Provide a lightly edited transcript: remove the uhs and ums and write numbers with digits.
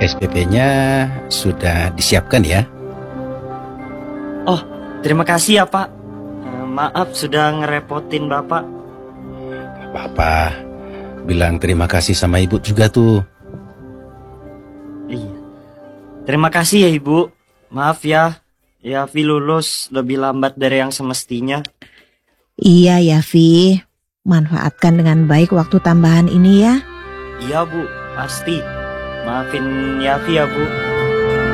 SPP-nya sudah disiapkan ya? Oh, terima kasih ya Pak. Maaf sudah ngerepotin Bapak. Bapak bilang terima kasih sama ibu juga tuh. Iya. Terima kasih ya Ibu. Maaf ya, Yafi lulus lebih lambat dari yang semestinya. Iya ya, Vi. Manfaatkan dengan baik waktu tambahan ini ya. Iya Bu, pasti. Maafin Yafi ya Bu.